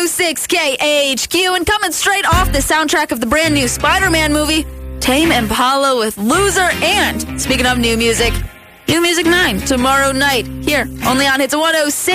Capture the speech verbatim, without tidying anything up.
oh six K A H Q, and coming straight off the soundtrack of the brand new Spider-Man movie, Tame Impala with Loser. And speaking of new music, New Music nine tomorrow night here only on Hits one oh six.